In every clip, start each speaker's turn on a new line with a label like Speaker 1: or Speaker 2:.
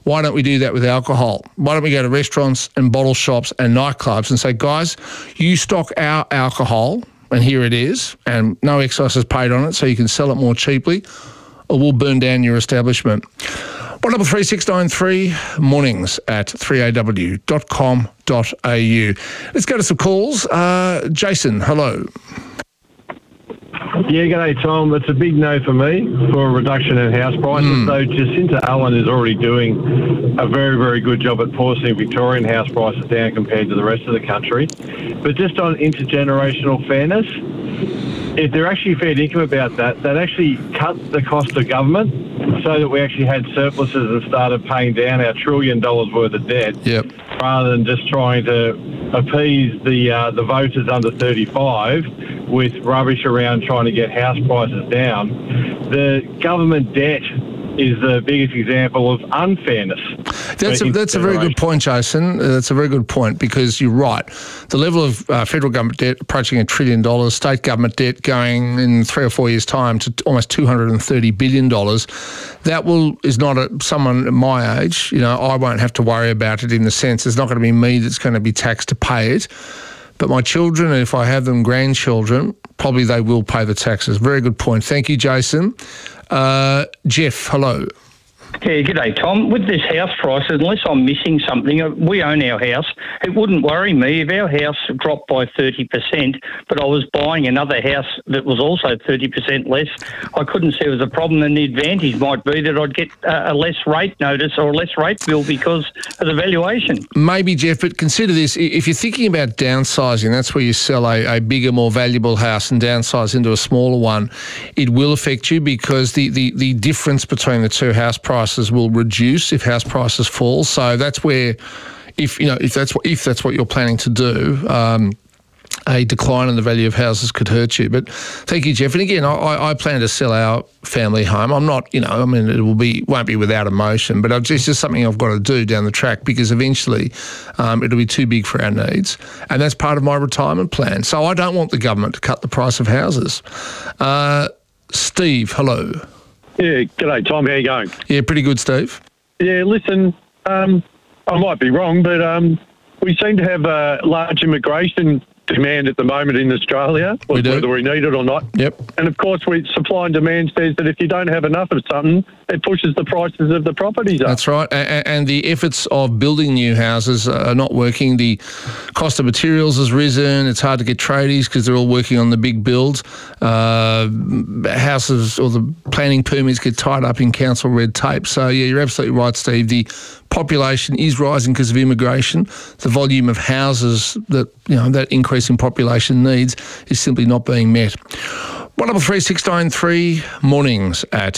Speaker 1: Why don't we do that with alcohol? Why don't we go to restaurants and bottle shops and nightclubs and say, guys, you stock our alcohol, and here it is, and no excise is paid on it, so you can sell it more cheaply, or we'll burn down your establishment. 133693 mornings at 3aw.com.au. Let's go to some calls. Jason, hello.
Speaker 2: Yeah, g'day, Tom. It's a big no for me for a reduction in house prices, though Jacinta Allen is already doing a very, very good job at forcing Victorian house prices down compared to the rest of the country. But just on intergenerational fairness, if they're actually fair income about that, they'd actually cut the cost of government so that we actually had surpluses and started paying down our $1 trillion worth of debt, rather than just trying to appease the voters under 35 with rubbish around trying to get house prices down. The government debt is the biggest example of unfairness.
Speaker 1: That's a very good point, Jason. That's a very good point, because you're right. The level of federal government debt approaching $1 trillion, state government debt going in 3 or 4 years' time to almost $230 billion. That is not someone at my age. I won't have to worry about it in the sense it's not going to be me that's going to be taxed to pay it. But my children, and if I have them grandchildren, probably they will pay the taxes. Very good point. Thank you, Jason. Jeff, hello.
Speaker 3: Yeah, g'day, Tom. With this house price, unless I'm missing something, we own our house. It wouldn't worry me if our house dropped by 30%, but I was buying another house that was also 30% less. I couldn't see it was a problem, and the advantage might be that I'd get a less rate notice or a less rate bill because of the valuation. Maybe,
Speaker 1: Jeff, but consider this. If you're thinking about downsizing, that's where you sell a bigger, more valuable house and downsize into a smaller one. It will affect you because the difference between the two house prices will reduce if house prices fall. So that's where, if that's what you're planning to do, a decline in the value of houses could hurt you. But thank you, Jeff. And again, I plan to sell our family home. I'm not, it won't be without emotion, but it's just something I've got to do down the track because eventually it'll be too big for our needs. And that's part of my retirement plan. So I don't want the government to cut the price of houses. Steve, hello.
Speaker 4: Yeah, g'day, Tom. How you going?
Speaker 1: Yeah, pretty good, Steve.
Speaker 4: Yeah, listen, I might be wrong, but we seem to have a large immigration demand at the moment in Australia, whether we need it or not.
Speaker 1: Yep.
Speaker 4: And of course, supply and demand says that if you don't have enough of something, it pushes the prices of the properties up.
Speaker 1: That's right. And the efforts of building new houses are not working. The cost of materials has risen. It's hard to get tradies because they're all working on the big builds. Houses or the planning permits get tied up in council red tape. So, yeah, you're absolutely right, Steve. The population is rising because of immigration. The volume of houses that increase in population needs is simply not being met. 133693 mornings at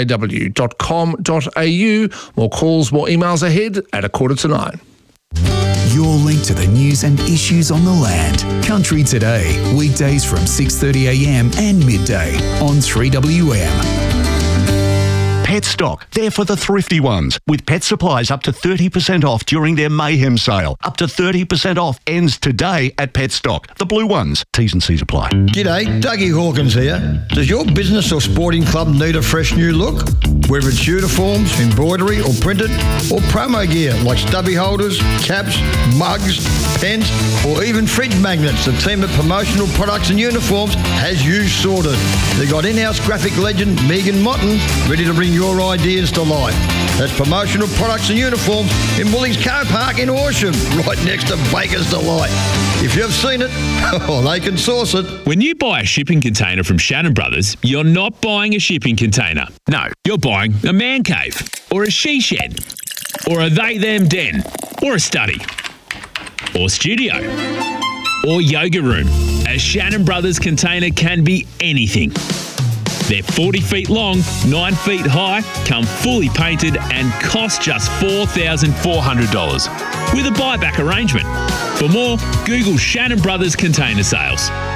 Speaker 1: 3aw.com.au. More calls, more emails ahead at 9:15.
Speaker 5: Your link to the news and issues on the land. Country Today, weekdays from 6:30am and midday on 3WM.
Speaker 6: Pet Stock, there for the thrifty ones. With pet supplies up to 30% off during their Mayhem sale. Up to 30% off ends today at Pet Stock. The blue ones. T's and C's apply.
Speaker 7: G'day, Dougie Hawkins here. Does your business or sporting club need a fresh new look? Whether it's uniforms, embroidery or printed, or promo gear like stubby holders, caps, mugs, pens, or even fridge magnets, the team at Promotional Products and Uniforms has you sorted. They've got in-house graphic legend Megan Motton ready to bring your ideas to life. That's Promotional Products and Uniforms in Woolies Car Park in Horsham, right next to Baker's Delight. If you've seen it, they can source it.
Speaker 8: When you buy a shipping container from Shannon Brothers, you're not buying a shipping container. No, you're buying a man cave, or a she shed, or a they-them den, or a study, or studio, or yoga room. A Shannon Brothers container can be anything. They're 40 feet long, 9 feet high, come fully painted and cost just $4,400 with a buyback arrangement. For more, Google Shannon Brothers Container Sales.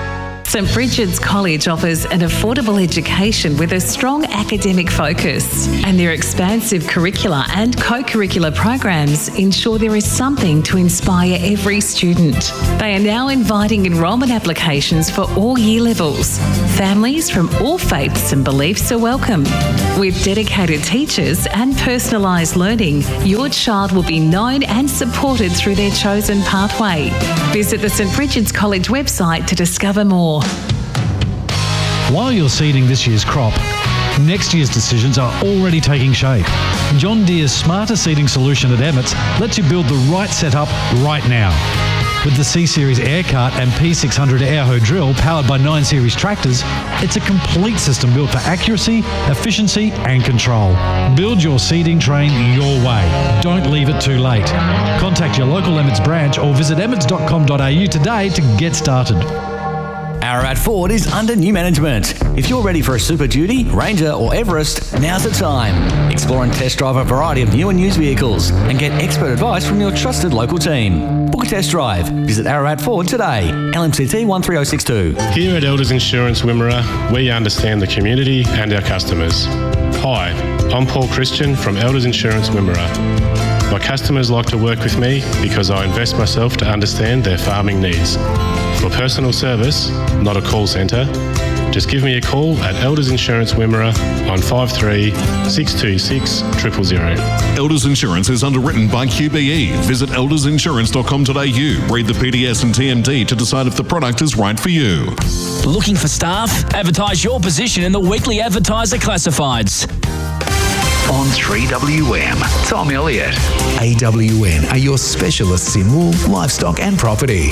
Speaker 9: St Bridget's College offers an affordable education with a strong academic focus, and their expansive curricula and co-curricular programs ensure there is something to inspire every student. They are now inviting enrolment applications for all year levels. Families from all faiths and beliefs are welcome. With dedicated teachers and personalised learning, your child will be known and supported through their chosen pathway. Visit the St Bridget's College website to discover more.
Speaker 10: While you're seeding this year's crop, next year's decisions are already taking shape. John Deere's smarter seeding solution at Emmets lets you build the right setup right now. With the C-Series Air Cart and P600 Airho drill powered by 9 Series tractors, it's a complete system built for accuracy, efficiency and control. Build your seeding train your way. Don't leave it too late. Contact your local Emmets branch or visit emmets.com.au today to get started.
Speaker 11: Ararat Ford is under new management. If you're ready for a Super Duty, Ranger or Everest, now's the time. Explore and test drive a variety of new and used vehicles and get expert advice from your trusted local team. Book a test drive. Visit Ararat Ford today. LMCT 13062.
Speaker 12: Here at Elders Insurance Wimmera, we understand the community and our customers. Hi, I'm Paul Christian from Elders Insurance Wimmera. My customers like to work with me because I invest myself to understand their farming needs. For personal service, not a call centre, just give me a call at Elders Insurance Wimmera on 53 626 000.
Speaker 13: Elders Insurance is underwritten by QBE. Visit eldersinsurance.com.au. Read the PDS and TMD to decide if the product is right for you.
Speaker 14: Looking for staff? Advertise your position in the Weekly Advertiser Classifieds.
Speaker 5: On 3WM, Tom Elliott. AWN are your specialists in wool, livestock and property.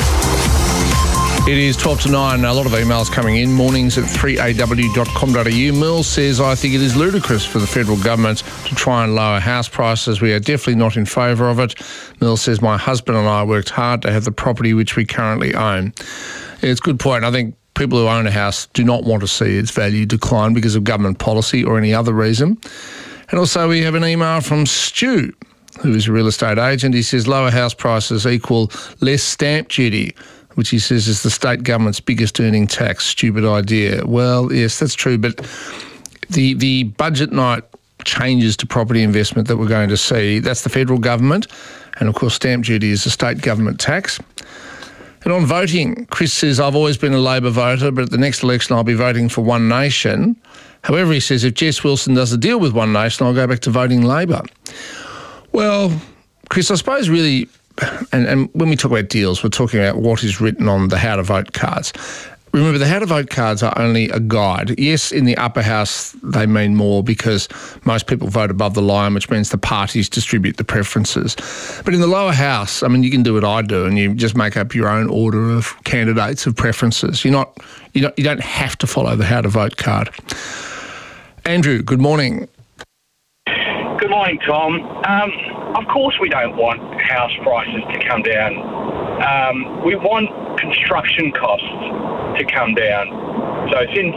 Speaker 1: It is 12 to 9. A lot of emails coming in. Mornings at 3aw.com.au. Mills says, I think it is ludicrous for the federal government to try and lower house prices. We are definitely not in favour of it. Mills says, my husband and I worked hard to have the property which we currently own. It's a good point. I think people who own a house do not want to see its value decline because of government policy or any other reason. And also we have an email from Stu, who is a real estate agent. He says, lower house prices equal less stamp duty, which he says is the state government's biggest earning tax. Stupid idea. Well, yes, that's true, but the budget night changes to property investment that we're going to see, that's the federal government, and of course stamp duty is a state government tax. And on voting, Chris says, I've always been a Labor voter, but at the next election I'll be voting for One Nation. However, he says, if Jess Wilson does a deal with One Nation, I'll go back to voting Labor. Well, Chris, I suppose really, and when we talk about deals, we're talking about what is written on the how to vote cards. Remember, the how to vote cards are only a guide. Yes, in the upper house, they mean more because most people vote above the line, which means the parties distribute the preferences. But in the lower house, I mean, you can do what I do and you just make up your own order of candidates of preferences. You don't have to follow the how to vote card. Andrew, good morning.
Speaker 15: Good morning, Tom. Of course we don't want house prices to come down. We want construction costs to come down. So since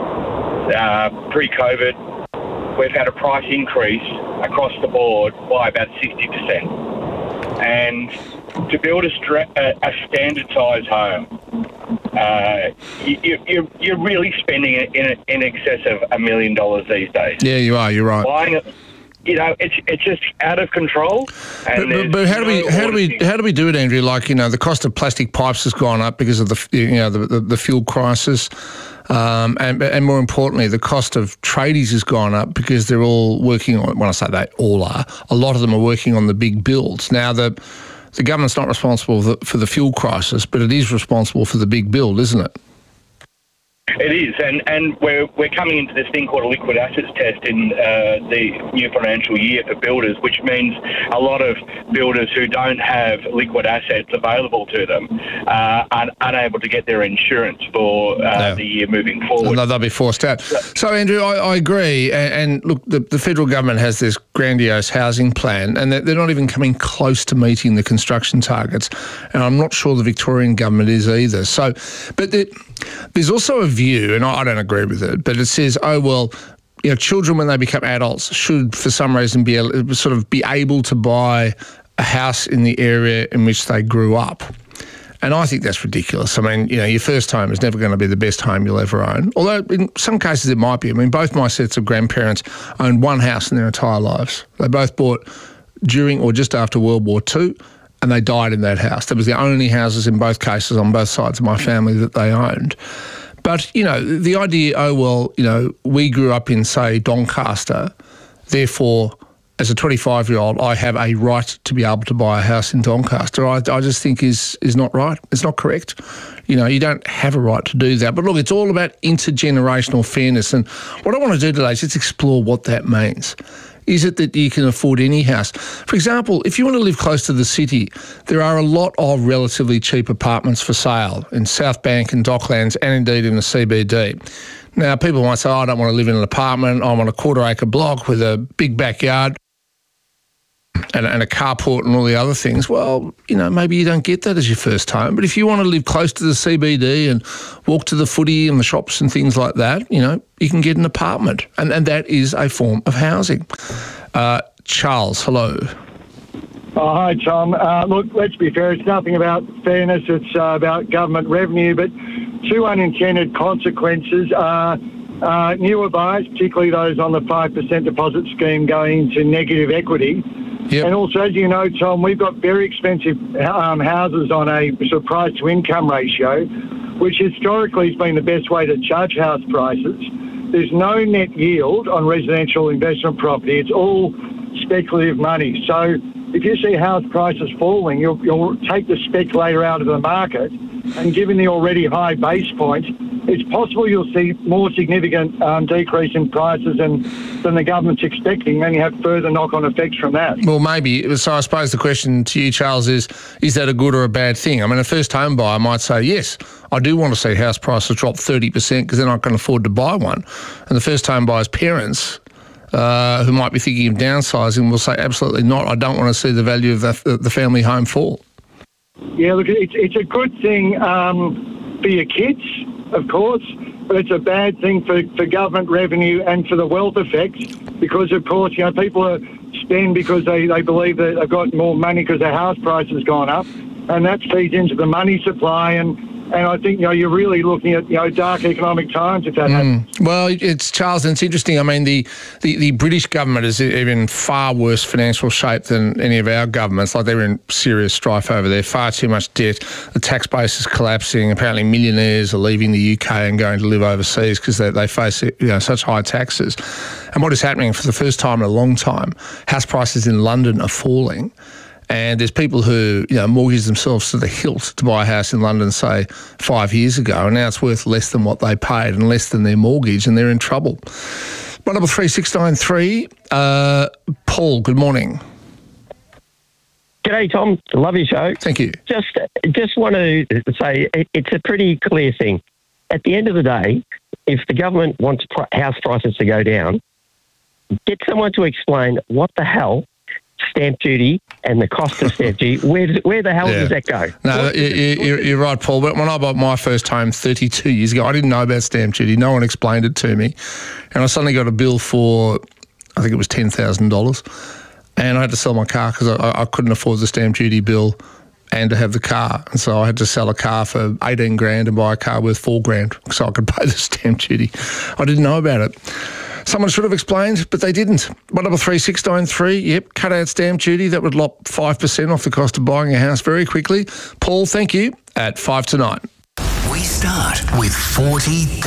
Speaker 15: pre-COVID, we've had a price increase across the board by about 60%. And to build a standard size home, you're really spending in excess of $1 million these days.
Speaker 1: Yeah, you are. You're right.
Speaker 15: Buying it, it's just out of control. And
Speaker 1: but how do we do it, Andrew? Like, the cost of plastic pipes has gone up because of the fuel crisis, and more importantly, the cost of tradies has gone up because they're all working on. When I say they all are, a lot of them are working on the big builds. Now the government's not responsible for the fuel crisis, but it is responsible for the big build, isn't it?
Speaker 15: It is, and we're coming into this thing called a liquid assets test in the new financial year for builders, which means a lot of builders who don't have liquid assets available to them are unable to get their insurance for the year moving forward.
Speaker 1: They'll be forced out. So, Andrew, I agree. And look, the federal government has this grandiose housing plan, and they're not even coming close to meeting the construction targets. And I'm not sure the Victorian government is either. So, but there's also a view, and I don't agree with it, but it says, children when they become adults should, for some reason, be able to buy a house in the area in which they grew up. And I think that's ridiculous. I mean, your first home is never going to be the best home you'll ever own. Although in some cases it might be. I mean, both my sets of grandparents owned one house in their entire lives. They both bought during or just after World War II, and they died in that house. That was the only houses in both cases on both sides of my family that they owned. But, the idea, we grew up in, say, Doncaster, therefore, as a 25-year-old, I have a right to be able to buy a house in Doncaster. I just think is not right. It's not correct. You don't have a right to do that. But look, it's all about intergenerational fairness. And what I want to do today is just explore what that means. Is it that you can afford any house? For example, if you want to live close to the city, there are a lot of relatively cheap apartments for sale in South Bank and Docklands and indeed in the CBD. Now, people might say, I don't want to live in an apartment. I want a quarter-acre block with a big backyard and a carport and all the other things. Well, maybe you don't get that as your first home. But if you want to live close to the CBD and walk to the footy and the shops and things like that, you can get an apartment. And that is a form of housing. Charles, hello.
Speaker 16: Oh, hi, Tom. Look, let's be fair. It's nothing about fairness. It's about government revenue. But two unintended consequences are newer buyers, particularly those on the 5% deposit scheme, going into negative equity. Yep. And also, as you know, Tom, we've got very expensive houses on a sort of price-to-income ratio, which historically has been the best way to judge house prices. There's no net yield on residential investment property. It's all speculative money. So if you see house prices falling, you'll take the speculator out of the market, and given the already high base point, it's possible you'll see more significant decrease in prices than the government's expecting, and you have further knock-on effects from that.
Speaker 1: Well, maybe. So I suppose the question to you, Charles, is that a good or a bad thing? I mean, a first home buyer might say, yes, I do want to see house prices drop 30% because they're not going to afford to buy one. And the first home buyer's parents, who might be thinking of downsizing, will say, absolutely not. I don't want to see the value of the family home fall.
Speaker 16: Yeah, look, it's a good thing for your kids, of course, but it's a bad thing for government revenue and for the wealth effect because, of course, people spend because they believe that they've got more money because their house price has gone up, and that feeds into the money supply, and I think, you're really looking at, dark economic times if that happens.
Speaker 1: Well, it's Charles, and it's interesting. I mean, the British government is in far worse financial shape than any of our governments. Like, they're in serious strife over there, far too much debt. The tax base is collapsing. Apparently millionaires are leaving the UK and going to live overseas because they face such high taxes. And what is happening for the first time in a long time, house prices in London are falling. And there's people who, mortgage themselves to the hilt to buy a house in London, say, 5 years ago, and now it's worth less than what they paid and less than their mortgage, and they're in trouble. 133693, Paul, good morning.
Speaker 17: G'day, Tom. Love your show.
Speaker 1: Thank you.
Speaker 17: Just want to say it's a pretty clear thing. At the end of the day, if the government wants house prices to go down, get someone to explain what the hell stamp duty and the cost of stamp duty, where the hell does that go?
Speaker 1: No, you're right, Paul. But when I bought my first home 32 years ago, I didn't know about stamp duty. No one explained it to me. And I suddenly got a bill for, I think it was $10,000. And I had to sell my car because I couldn't afford the stamp duty bill and to have the car. And so I had to sell a car for $18,000 and buy a car worth $4,000 so I could pay the stamp duty. I didn't know about it. Someone should have explained, but they didn't. 133693, yep, cut out stamp duty. That would lop 5% off the cost of buying a house very quickly. Paul, thank you, at 5 to 9.
Speaker 5: We start with $40,000.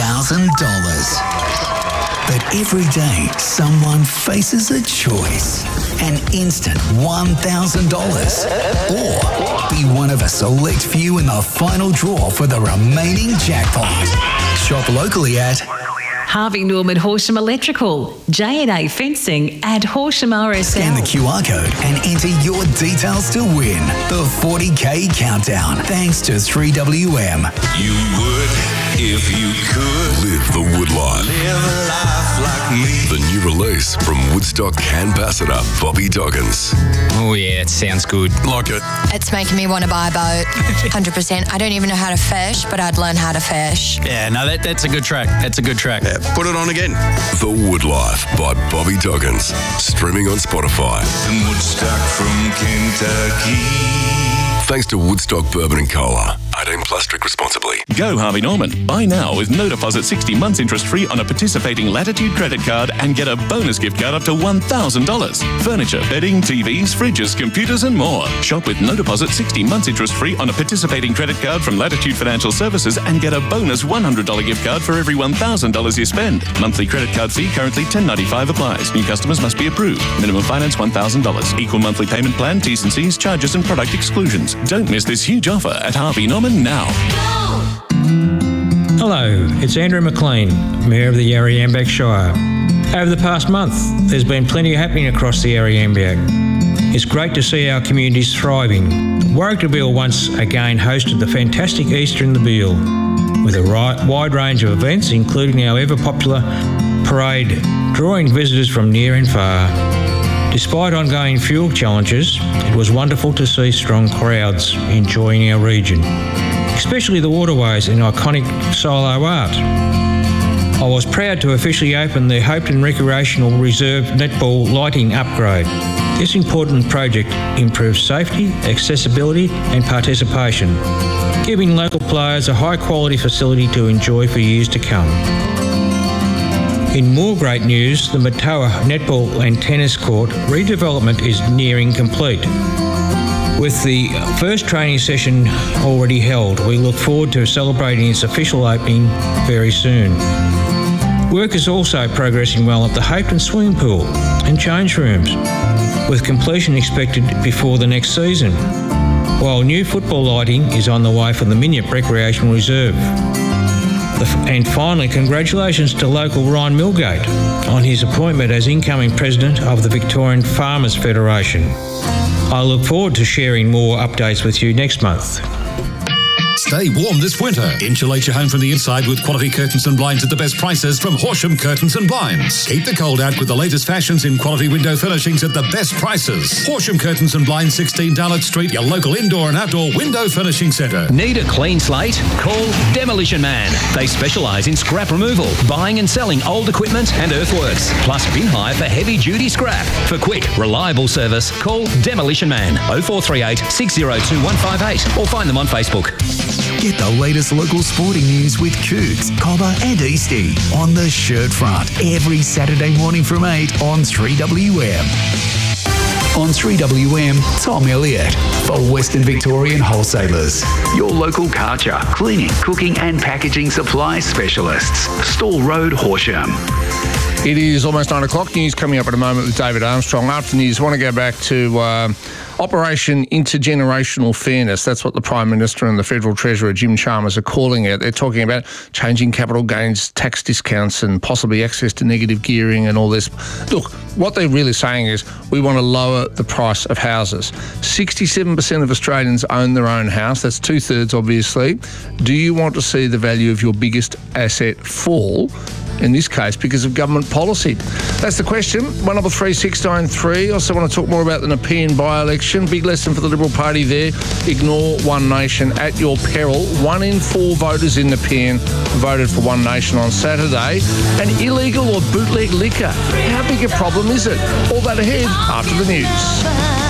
Speaker 5: But every day, someone faces a choice. An instant $1,000. Or be one of a select few in the final draw for the remaining jackpot. Shop locally at
Speaker 9: Harvey Norman Horsham Electrical, J&A Fencing and Horsham RSL.
Speaker 5: Scan the QR code and enter your details to win the 40K Countdown. Thanks to 3WM.
Speaker 18: You would if you could
Speaker 19: live the Wood life.
Speaker 18: Live a life like me.
Speaker 19: The new release from Woodstock ambassador Bobby Doggins.
Speaker 20: Oh yeah, it sounds good.
Speaker 19: Like it.
Speaker 21: It's making me want to buy a boat. 100%. I don't even know how to fish, but I'd learn how to fish.
Speaker 20: Yeah, no, that's a good track. That's a good track.
Speaker 19: Yeah, put it on again. The Wood Life by Bobby Doggins. Streaming on Spotify.
Speaker 18: And Woodstock from Kentucky.
Speaker 19: Thanks to Woodstock Bourbon and Cola. 18 plus, drink responsibly.
Speaker 2: Go Harvey Norman. Buy now with no deposit 60 months interest free on a participating Latitude credit card and get a bonus gift card up to $1,000. Furniture, bedding, TVs, fridges, computers and more. Shop with no deposit 60 months interest free on a participating credit card from Latitude Financial Services and get a bonus $100 gift card for every $1,000 you spend. Monthly credit card fee currently $10.95 applies. New customers must be approved. Minimum finance $1,000. Equal monthly payment plan, T's and C's, charges and product exclusions. Don't miss this huge offer at Harvey Norman now.
Speaker 22: Hello, it's Andrew McLean, Mayor of the Yarra-Yambak Shire. Over the past month, there's been plenty happening across the Yarra-Yambak. It's great to see our communities thriving. Warragul once again hosted the fantastic Easter in the Beale, with a wide range of events, including our ever-popular parade, drawing visitors from near and far. Despite ongoing fuel challenges, it was wonderful to see strong crowds enjoying our region, especially the waterways and iconic solo art. I was proud to officially open the Hopeton Recreational Reserve netball lighting upgrade. This important project improves safety, accessibility and participation, giving local players a high-quality facility to enjoy for years to come. In more great news, the Matoa netball and tennis court redevelopment is nearing complete. With the first training session already held, we look forward to celebrating its official opening very soon. Work is also progressing well at the Hopeton swimming pool and change rooms, with completion expected before the next season, while new football lighting is on the way for the Minyip Recreational Reserve. And finally, congratulations to local Ryan Milgate on his appointment as incoming president of the Victorian Farmers Federation. I look forward to sharing more updates with you next month.
Speaker 23: Stay warm this winter. Insulate your home from the inside with quality curtains and blinds at the best prices from Horsham Curtains and Blinds. Keep the cold out with the latest fashions in quality window furnishings at the best prices. Horsham Curtains and Blinds, 16 Darlett Street, your local indoor and outdoor window furnishing centre.
Speaker 24: Need a clean slate? Call Demolition Man. They specialise in scrap removal, buying and selling old equipment and earthworks, plus bin hire for heavy-duty scrap. For quick, reliable service, call Demolition Man 0438 602 158 or find them on Facebook.
Speaker 5: Get the latest local sporting news with Cougs, Cobber and Eastie on the shirt front every Saturday morning from 8 on 3WM. On 3WM, Tom Elliott for Western Victorian Wholesalers. Your local Karcher, cleaning, cooking and packaging supply specialists. Stall Road, Horsham.
Speaker 1: It is almost 9 o'clock. News coming up at a moment with David Armstrong. After news, I want to go back to Operation Intergenerational Fairness. That's what the Prime Minister and the Federal Treasurer, Jim Chalmers, are calling it. They're talking about changing capital gains tax discounts and possibly access to negative gearing and all this. Look, what they're really saying is we want to lower the price of houses. 67% of Australians own their own house. That's 2/3, obviously. Do you want to see the value of your biggest asset fall? In this case, because of government policy. That's the question. 133693. Also want to talk more about the Nepean by-election. Big lesson for the Liberal Party there. Ignore One Nation at your peril. 1 in 4 voters in Nepean voted for One Nation on Saturday. And illegal or bootleg liquor. How big a problem is it? All that ahead after the news.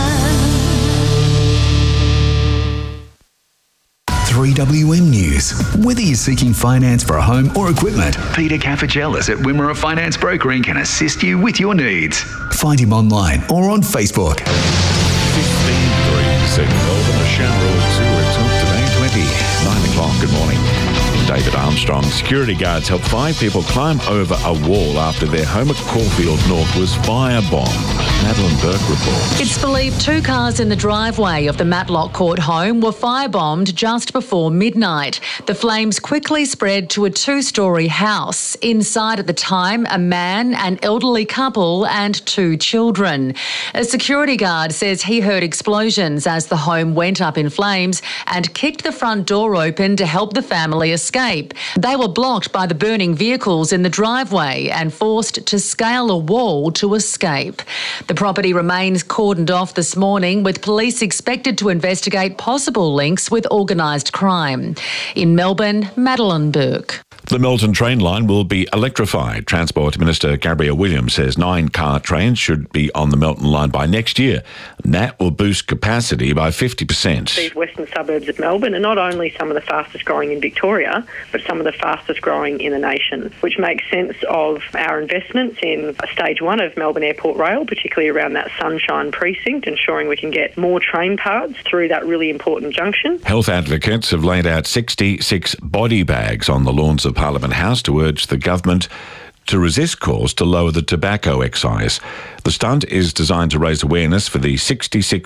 Speaker 5: 3WM News. Whether you're seeking finance for a home or equipment, Peter Caffagellis at Wimmera Finance Brokering can assist you with your needs. Find him online or on Facebook.
Speaker 25: 15 degrees in Melbourne, a shower or two. It's up today, 9 o'clock. Good morning. David Armstrong. Security guards helped 5 people climb over a wall after their home at Caulfield North was firebombed. Madeline Burke reports.
Speaker 9: It's believed 2 cars in the driveway of the Matlock Court home were firebombed just before midnight. The flames quickly spread to a 2-storey house. Inside at the time, a man, an elderly couple and 2 children. A security guard says he heard explosions as the home went up in flames and kicked the front door open to help the family escape. They were blocked by the burning vehicles in the driveway and forced to scale a wall to escape. The property remains cordoned off this morning, with police expected to investigate possible links with organised crime. In Melbourne, Madeline Burke.
Speaker 25: The Melton train line will be electrified. Transport Minister Gabrielle Williams says 9-car trains should be on the Melton line by next year. And that will boost capacity by 50%.
Speaker 3: These western suburbs of Melbourne are not only some of the fastest growing in Victoria, but some of the fastest growing in the nation, which makes sense of our investments in stage 1 of Melbourne Airport Rail, particularly around that Sunshine precinct, ensuring we can get more train paths through that really important junction.
Speaker 25: Health advocates have laid out 66 body bags on the lawns of Parliament House to urge the government to resist calls to lower the tobacco excise. The stunt is designed to raise awareness for the 66